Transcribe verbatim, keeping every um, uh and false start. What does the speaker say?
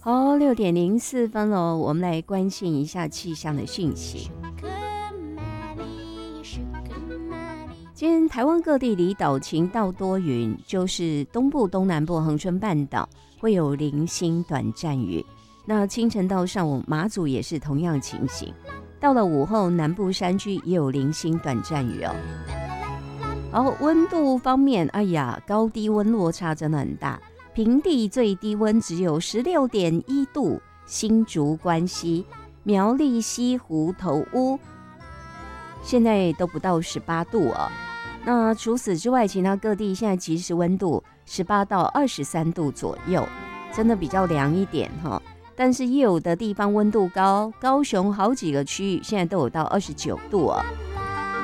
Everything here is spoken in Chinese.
好，六点零四分了，我们来关心一下气象的讯息。今天台湾各地离岛晴到多云，就是东部、东南部、恒春半岛会有零星短暂雨。那清晨到上午，马祖也是同样情形。到了午后，南部山区也有零星短暂雨哦。然后温度方面，哎呀，高低温落差真的很大。平地最低温只有十六点一度，新竹关西、苗栗西湖头屋现在都不到十八度哦。那除此之外，其他各地现在即时温度十八到二十三度左右，真的比较凉一点哈。但是也有的地方温度高，高雄好几个区域现在都有到二十九度哦。